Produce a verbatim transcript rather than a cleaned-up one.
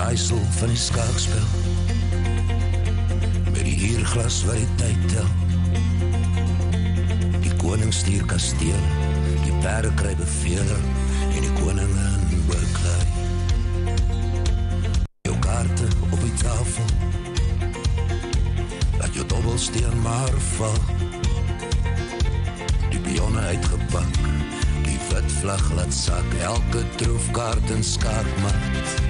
raaisel van die skaakspel, met die uurglas wat die tyd tel. Die koning stuur kasteel, die perde kry bevele, en die koningin beklei. Jou kaarte op die tafel, laat jou dobbelsteen maar val. Die pionne uitgepak, die wit vlag laat sak, elke troefkaart en skaakmat.